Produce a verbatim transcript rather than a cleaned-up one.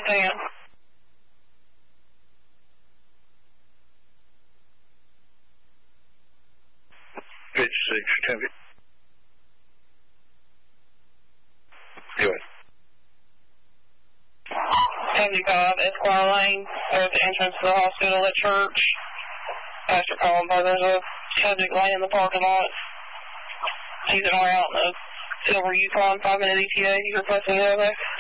Yes, ma'am. fifty-six, Tempe. Go ahead. seventy-five Esquire Lane. There's the entrance to the hospital at church. Pastor called, but there's a subject laying in the parking lot. He's in or out in a silver Yukon five minute E T A. You requesting it over there?